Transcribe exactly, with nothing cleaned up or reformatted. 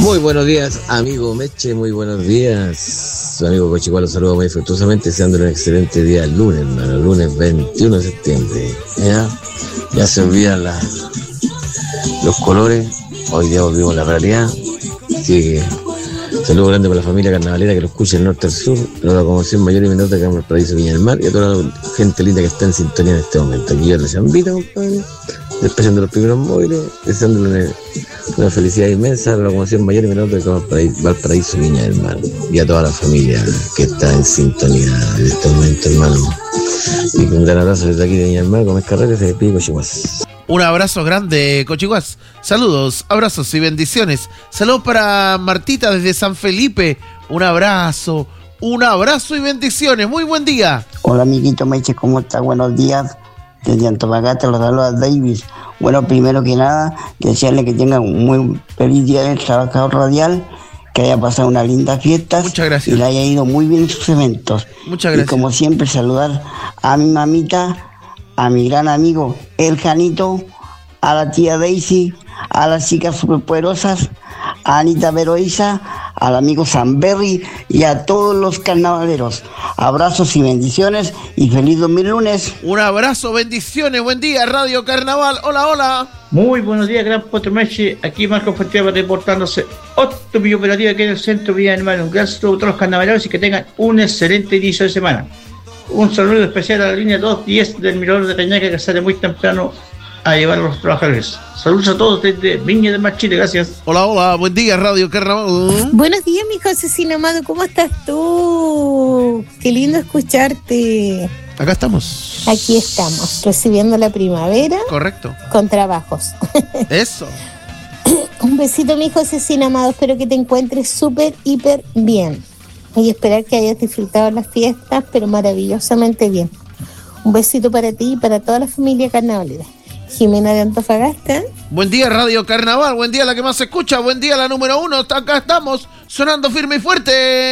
Muy buenos días, amigo Meche, muy buenos días. Su amigo Cochicuá lo saluda muy afectuosamente, deseándole un excelente día el lunes, hermano, el lunes veintiuno de septiembre. Ya, ya se olvidan la, los colores, hoy día volvimos a la realidad. Así que saludo grande para la familia carnavalera que lo escucha del norte al sur, la locomoción mayor y menor de Campo del Paraíso, Viña del Mar, y a toda la gente linda que está en sintonía en este momento. Aquí yo les invito, compadre, despechando los primeros móviles, deseándole una felicidad inmensa a la locomoción mayor y menor de Valparaíso, Viña del Mar, y a toda la familia que está en sintonía en este momento, hermano. Y un gran abrazo desde aquí de Viña del Mar, Gómez Carreras, de Pico Chihuahua. Un abrazo grande, Cochihuas. Saludos, abrazos y bendiciones. Saludos para Martita desde San Felipe. Un abrazo, un abrazo y bendiciones. Muy buen día. Hola, amiguito Meche, ¿cómo está? Buenos días. Desde Antofagasta los saluda Davis. Bueno, primero que nada, desearle que tenga un muy feliz día del trabajador radial, que haya pasado una linda fiesta. Muchas gracias. Y le haya ido muy bien en sus eventos. Muchas gracias. Y como siempre, saludar a mi mamita, a mi gran amigo El Janito, a la tía Daisy, a las chicas superpoderosas, a Anita Veroiza, al amigo Samberry y a todos los carnavaleros. Abrazos y bendiciones y feliz dos mil lunes. Un abrazo, bendiciones, buen día, Radio Carnaval. Hola, hola. Muy buenos días, Gran Potro Meche. Aquí Marco Fontieva reportándose otro video operativo aquí en el centro Villa del Mar. Un gran saludo a todos los carnavaleros y que tengan un excelente inicio de semana. Un saludo especial a la línea dos diez del Mirador de Cañaca, que sale muy temprano a llevar a los trabajadores. Saludos a todos desde Viña del Mar, Chile. Gracias. Hola, hola. Buen día, Radio Carnaval. Buenos días, mi Josecino amado. ¿Cómo estás tú? Qué lindo escucharte. Acá estamos. Aquí estamos, recibiendo la primavera. Correcto. Con trabajos. Eso. Un besito, mi Josecino amado. Espero que te encuentres súper, hiper bien. Y esperar que hayas disfrutado las fiestas, pero maravillosamente bien. Un besito para ti y para toda la familia carnavalera. Jimena de Antofagasta. Buen día, Radio Carnaval. Buen día, la que más se escucha. Buen día, la número uno. Acá estamos, sonando firme y fuerte.